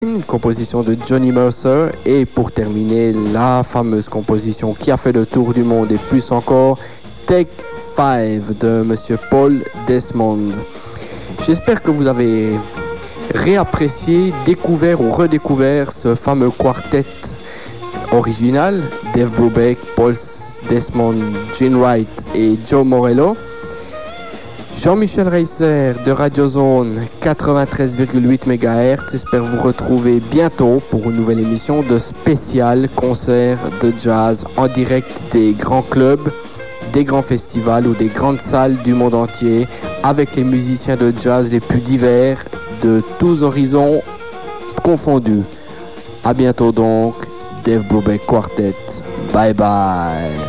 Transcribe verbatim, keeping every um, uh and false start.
une composition de Johnny Mercer, et pour terminer, la fameuse composition qui a fait le tour du monde et plus encore, Take Five de Monsieur Paul Desmond. J'espère que vous avez réapprécié, découvert ou redécouvert ce fameux quartet original, Dave Brubeck, Paul Desmond, Gene Wright et Joe Morello. Jean-Michel Reisser de Radio Zone quatre-vingt-treize virgule huit mégahertz. J'espère vous retrouver bientôt pour une nouvelle émission de spécial concert de jazz en direct des grands clubs, des grands festivals ou des grandes salles du monde entier avec les musiciens de jazz les plus divers de tous horizons confondus. À bientôt donc, Dave Brubeck Quartet. Bye bye.